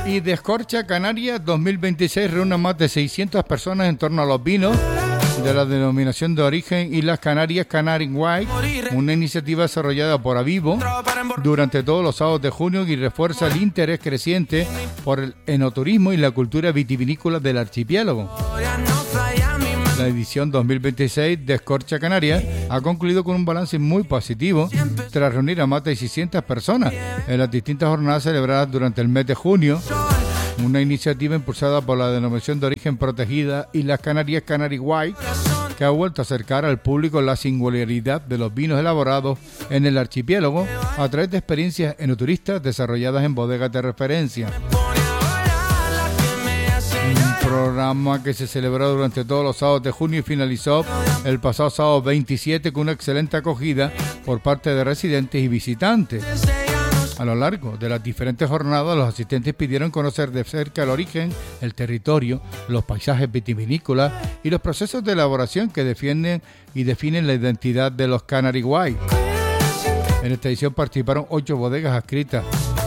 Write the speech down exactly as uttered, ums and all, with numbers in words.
Y Descorcha Canarias dos mil veintiséis reúne a más de seiscientas personas en torno a los vinos de la denominación de origen Islas Canarias Canary White, una iniciativa desarrollada por Avivo durante todos los sábados de junio y refuerza el interés creciente por el enoturismo y la cultura vitivinícola del archipiélago. La edición dos mil veintiséis de Descorcha Canarias ha concluido con un balance muy positivo tras reunir a más de seiscientas personas en las distintas jornadas celebradas durante el mes de junio. Una iniciativa impulsada por la denominación de origen protegida Islas Canarias Canary White, que ha vuelto a acercar al público la singularidad de los vinos elaborados en el archipiélago a través de experiencias enoturistas desarrolladas en bodegas de referencia. Un programa que se celebró durante todos los sábados de junio y finalizó el pasado sábado veintisiete con una excelente acogida por parte de residentes y visitantes. A lo largo de las diferentes jornadas, los asistentes pidieron conocer de cerca el origen, el territorio, los paisajes vitivinícolas y los procesos de elaboración que defienden y definen la identidad de los Canary White. En esta edición participaron ocho bodegas adscritas